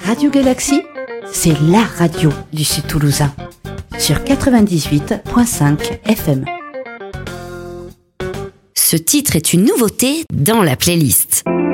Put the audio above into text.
Radio Galaxy, c'est la radio du Sud Toulousain. Sur 98.5 FM. Ce titre est une nouveauté dans la playlist.